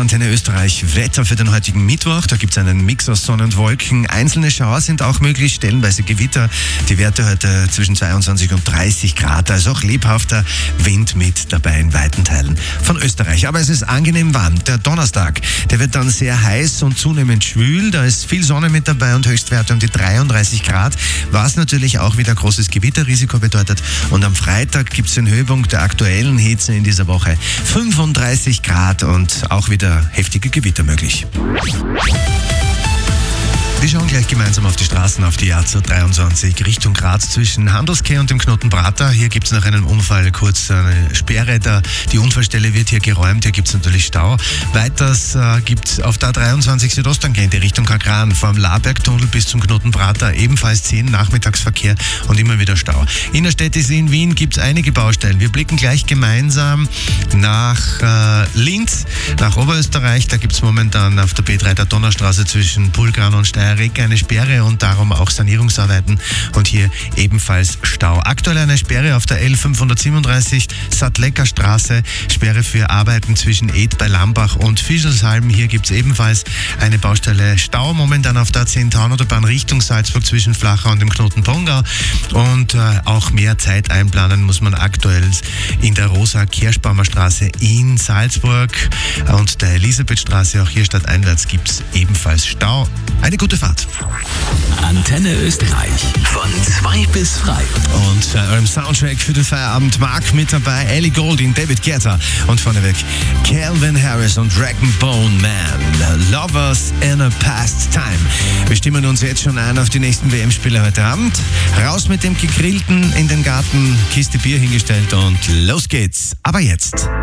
Antenne Österreich Wetter für den heutigen Mittwoch. Da gibt es einen Mix aus Sonne und Wolken. Einzelne Schauer sind auch möglich, stellenweise Gewitter. Die Werte heute zwischen 22 und 30 Grad. Also auch lebhafter Wind mit dabei in weiten Teilen von Österreich. Aber es ist angenehm warm. Der Donnerstag, der wird dann sehr heiß und zunehmend schwül. Da ist viel Sonne mit dabei und Höchstwerte um die 33 Grad, was natürlich auch wieder großes Gewitterrisiko bedeutet. Und am Freitag gibt es den Höhepunkt der aktuellen Hitze in dieser Woche. 35 Grad und auch wieder heftige Gewitter möglich. Wir schauen gleich gemeinsam auf die Straßen, auf die A 23 Richtung Graz zwischen Handelsquai und dem Knoten Prater. Hier gibt es nach einem Unfall kurz eine Sperre. Die Unfallstelle wird hier geräumt, hier gibt es natürlich Stau. Weiters gibt es auf der A23 Südosttangente Richtung Kagran vom Labergtunnel bis zum Knoten Prater ebenfalls 10 Nachmittagsverkehr und immer wieder Stau. Innerstädtisch in Wien gibt es einige Baustellen. Wir blicken gleich gemeinsam nach Linz, nach Oberösterreich. Da gibt es momentan auf der B3 der Donnerstraße zwischen Pulgran und Steiermark eine Sperre und darum auch Sanierungsarbeiten und hier ebenfalls Stau. Aktuell eine Sperre auf der L537 Sattlecker Straße, Sperre für Arbeiten zwischen Ed bei Lambach und Fischelsheim. Hier gibt es ebenfalls eine Baustelle. Stau momentan auf der 10 Autobahn Richtung Salzburg zwischen Flachau und dem Knoten Pongau und auch mehr Zeit einplanen muss man aktuell in der Rosa-Kerschbaumer Straße in Salzburg und der Elisabethstraße. Auch hier stadteinwärts gibt es ebenfalls Stau. Eine gute Fahrt. Antenne Österreich von 2 bis frei. Und bei eurem Soundtrack für den Feierabend Mark mit dabei, Ellie Goulding, David Guetta und vorneweg Calvin Harris und Dragon Bone Man. Lovers in a Past Time. Wir stimmen uns jetzt schon ein auf die nächsten WM-Spiele heute Abend. Raus mit dem Gegrillten in den Garten, Kiste Bier hingestellt und los geht's. Aber jetzt